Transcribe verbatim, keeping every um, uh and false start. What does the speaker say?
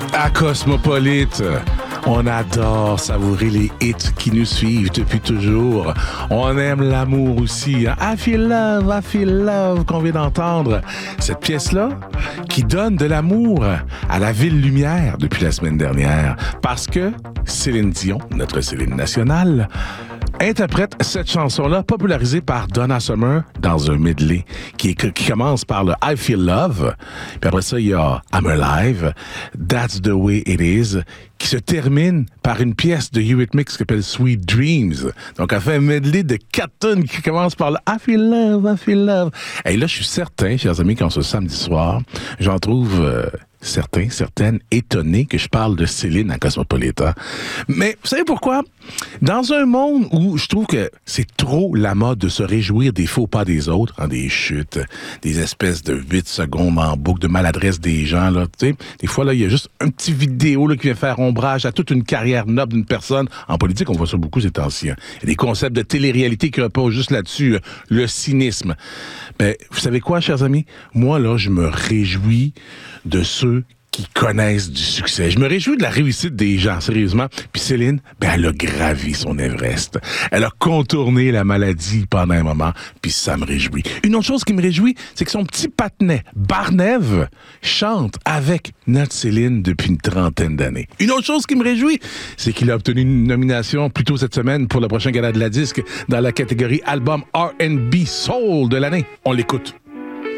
À Cosmopolite, on adore savourer les hits qui nous suivent depuis toujours. On aime l'amour aussi. Hein? I Feel Love, I Feel Love qu'on vient d'entendre. Cette pièce-là qui donne de l'amour à la Ville Lumière depuis la semaine dernière. Parce que Céline Dion, notre Céline nationale, interprète cette chanson-là popularisée par Donna Summer dans un medley qui, est, qui commence par le I Feel Love, puis après ça, il y a I'm Alive, That's the Way It Is, qui se termine par une pièce de Eurythmics qui s'appelle Sweet Dreams. Donc, elle fait un medley de quatre tonnes qui commence par le I Feel Love, I Feel Love. Et là, je suis certain, chers amis, qu'en ce samedi soir, j'en trouve... Euh, Certains, certaines étonnés que je parle de Céline à Cosmopolitan. Mais vous savez pourquoi? Dans un monde où je trouve que c'est trop la mode de se réjouir des faux pas des autres, hein, des chutes, des espèces de huit secondes en boucle, de maladresse des gens, là, tu sais, des fois, là, il y a juste un petit vidéo là, qui vient faire ombrage à toute une carrière noble d'une personne. En politique, on voit ça beaucoup ces temps-ci. Hein. Il y a des concepts de télé-réalité qui reposent juste là-dessus, euh, le cynisme. Ben, vous savez quoi, chers amis? Moi, là, je me réjouis de ceux qui connaissent du succès. Je me réjouis de la réussite des gens, sérieusement. Puis Céline, ben elle a gravi son Everest. Elle a contourné la maladie pendant un moment, puis ça me réjouit. Une autre chose qui me réjouit, c'est que son petit patinet, Barnève, chante avec notre Céline depuis une trentaine d'années. Une autre chose qui me réjouit, c'est qu'il a obtenu une nomination plus tôt cette semaine pour le prochain gala de la disque dans la catégorie Album R and B Soul de l'année. On l'écoute.